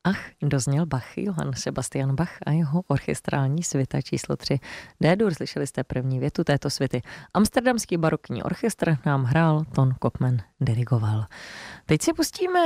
Ach, dozněl Bach, Johann Sebastian Bach a jeho orchestrální svita číslo 3. D-dur, slyšeli jste první větu této svity. Amsterdamský barokní orchestr nám hrál, Ton Kopman dirigoval. Teď si pustíme